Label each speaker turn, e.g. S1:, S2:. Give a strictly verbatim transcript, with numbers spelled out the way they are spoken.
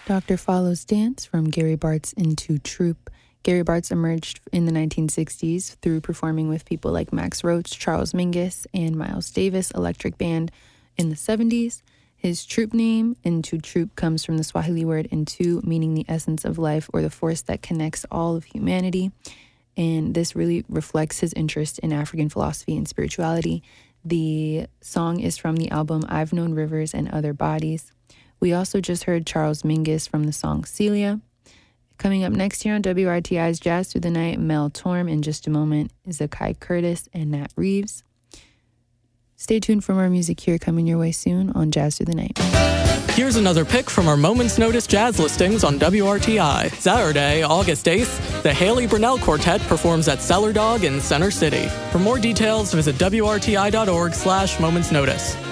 S1: Doctor Follows Dance from Gary Bartz into Troop. Gary Bartz emerged in the nineteen sixties through performing with people like Max Roach, Charles Mingus, and Miles Davis Electric Band in the seventies. His troop name, Into Troop, comes from the Swahili word Into, meaning the essence of life or the force that connects all of humanity. And this really reflects his interest in African philosophy and spirituality. The song is from the album I've Known Rivers and Other Bodies. We also just heard Charles Mingus from the song Celia. Coming up next here on W R T I's Jazz Through the Night, Mel Torm. In just a moment, Zakai Curtis and Nat Reeves. Stay tuned for more music here coming your way soon on Jazz Through the Night.
S2: Here's another pick from our Moment's Notice jazz listings on W R T I. Saturday, August eighth, the Haley Brunell Quartet performs at Cellar Dog in Center City. For more details, visit W R T I dot org slash Moment's Notice.